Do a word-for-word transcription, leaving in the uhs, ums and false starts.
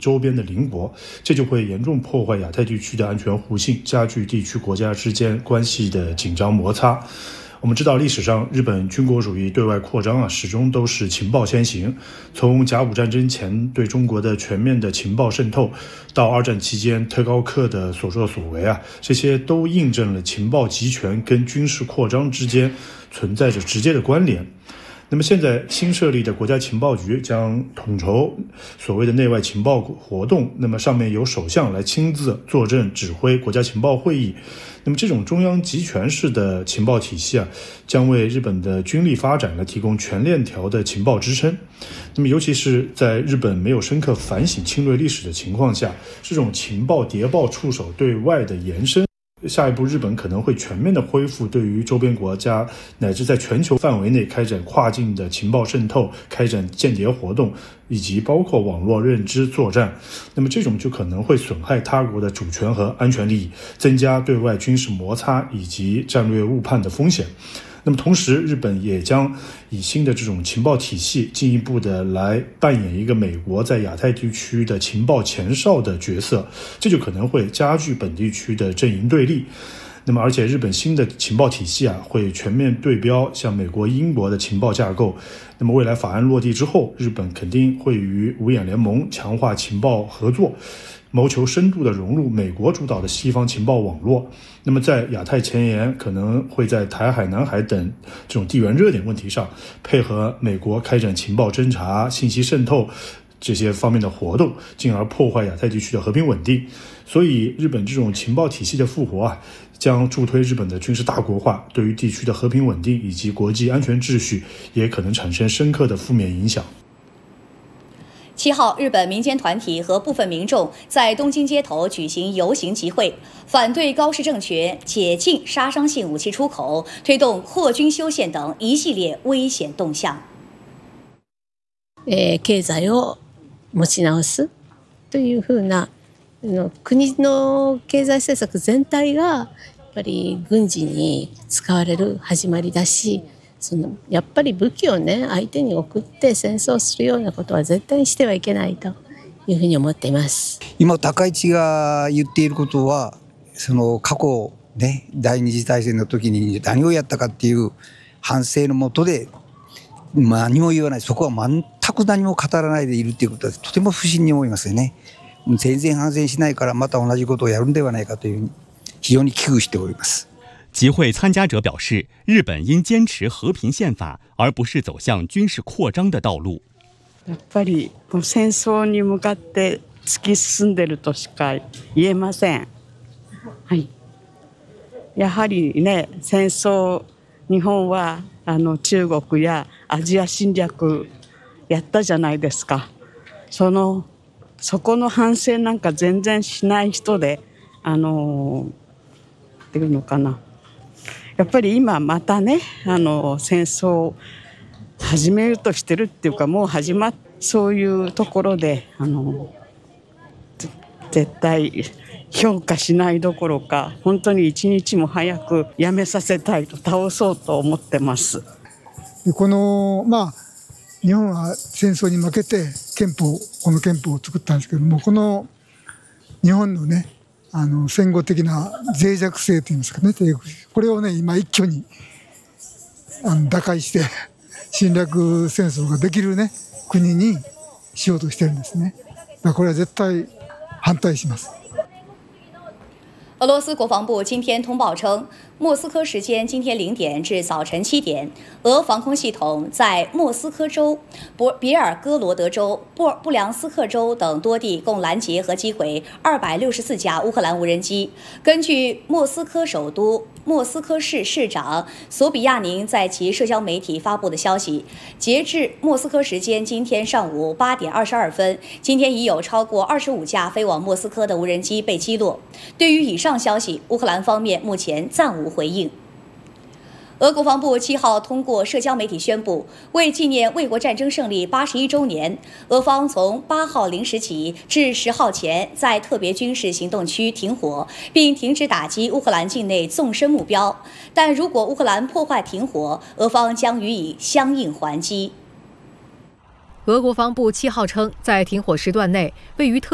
周边的邻国，这就会严重破坏亚太地区的安全互信，加剧地区国家之间关系的紧张摩擦。我们知道，历史上日本军国主义对外扩张啊，始终都是情报先行。从甲午战争前对中国的全面的情报渗透，到二战期间特高课的所作所为啊，这些都印证了情报集权跟军事扩张之间存在着直接的关联。那么现在新设立的国家情报局将统筹所谓的内外情报活动，那么上面由首相来亲自坐镇指挥国家情报会议。那么这种中央集权式的情报体系啊，将为日本的军力发展来提供全链条的情报支撑。那么尤其是在日本没有深刻反省侵略历史的情况下，这种情报谍报触手对外的延伸，下一步日本可能会全面的恢复对于周边国家乃至在全球范围内开展跨境的情报渗透、开展间谍活动，以及包括网络认知作战。那么这种就可能会损害他国的主权和安全利益，增加对外军事摩擦以及战略误判的风险。那么同时，日本也将以新的这种情报体系进一步的来扮演一个美国在亚太地区的情报前哨的角色，这就可能会加剧本地区的阵营对立。那么而且日本新的情报体系啊，会全面对标像美国、英国的情报架构。那么未来法案落地之后，日本肯定会与五眼联盟强化情报合作，谋求深度的融入美国主导的西方情报网络。那么在亚太前沿，可能会在台海、南海等这种地缘热点问题上，配合美国开展情报侦察、信息渗透这些方面的活动，进而破坏亚太地区的和平稳定。所以日本这种情报体系的复活啊，将助推日本的军事大国化，对于地区的和平稳定以及国际安全秩序也可能产生深刻的负面影响。 七号，日本民间团体和部分民众在东京街头举行游行集会，反对高市政权解禁杀伤性武器出口，推动扩军修宪等一系列危险动向。 えー、経済を持ち直すというふうな国の経済政策全体がやっぱり軍事に使われる始まりだし、そのやっぱり武器をね相手に送って戦争するようなことは絶対にしてはいけないというふうに思っています。 今高市が言っていることは、その過去ね第二次大戦の時に何をやったかっていう反省のもとで何も言わない、そこは全く何も語らないでいるっていうことはとても不審に思いますよね。全然反省しないからまた同じことをやるんではないかというふうに非常に危惧しております。 集会参加者表示，日本应坚持和平宪法，而不是走向军事扩张的道路。 やっぱり戦争に向かって突き進んでいるとしか言えません。はい。やはりね、戦争、日本はあの中国やアジア侵略やったじゃないですか。そのそこの反省なんか全然しない人で、あのっていうのかな。やっぱり今またね、あの戦争を始めるとしてるっていうか、もう始まっそういうところであの絶対評価しないどころか、本当に一日も早くやめさせたいと、倒そうと思ってます。 このまあ日本は戦争に負けて憲法この憲法を作ったんですけども、この日本のねあの戦後的な脆弱性といいますかね、これをね今一挙にあの打開して侵略戦争ができるね国にしようとしてるんですね。だからこれは絶対反対します。 俄罗斯国防部今天通报称，莫斯科时间今天零点至早晨七点，俄防空系统在莫斯科州、博别尔哥罗德州、布布良斯克州等多地共拦截和击毁二百六十四架乌克兰无人机。根据莫斯科首都莫斯科市市长索比亚宁在其社交媒体发布的消息，截至莫斯科时间今天上午八点二十二分，今天已有超过二十五架飞往莫斯科的无人机被击落。对于以上消息，乌克兰方面目前暂无回应。俄国防部七号通过社交媒体宣布，为纪念卫国战争胜利八十一周年，俄方从八号零时起至十号前在特别军事行动区停火，并停止打击乌克兰境内纵深目标。但如果乌克兰破坏停火，俄方将予以相应还击。 俄国防部七号称，在停火时段内，位于特